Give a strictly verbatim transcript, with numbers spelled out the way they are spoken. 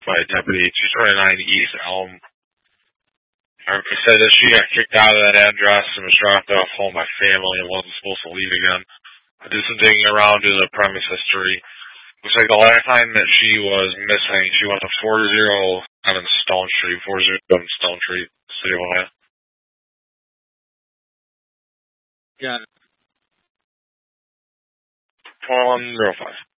by a deputy, two twenty-nine East Elm. It said that she got kicked out of that address and was dropped off home by family and wasn't supposed to leave again. I did some digging around in the premise history. Looks like the last time that she was missing, she went to four oh seven Stone Street, four oh seven Stone Street, City of Ohio. Got it. four one zero five.